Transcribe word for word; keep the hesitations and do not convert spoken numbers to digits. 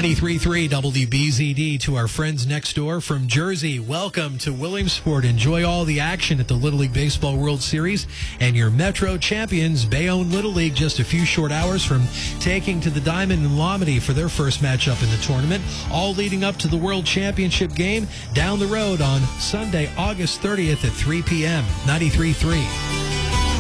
ninety-three point three W B Z D to our friends next door from Jersey. Welcome to Williamsport. Enjoy all the action at the Little League Baseball World Series and your Metro champions, Bayonne Little League, just a few short hours from taking to the Diamond in Lomity for their first matchup in the tournament, all leading up to the World Championship game down the road on Sunday, August thirtieth at three p.m. ninety-three point three.